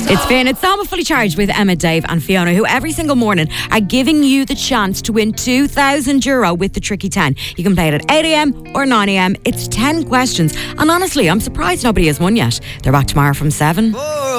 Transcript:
It's Finn. It's Sama Fully Charged with Emma, Dave and Fiona, who every single morning are giving you the chance to win €2,000 with the Tricky 10. You can play it at 8am or 9am. It's 10 questions. And honestly, I'm surprised nobody has won yet. They're back tomorrow from 7.